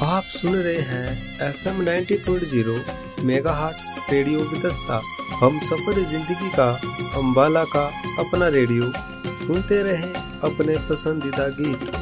आप सुन रहे हैं FM 90.0 मेगाहर्ट्ज रेडियो विदस्ता। हम सफर जिंदगी का अम्बाला का अपना रेडियो, सुनते रहें अपने पसंदीदा गीत।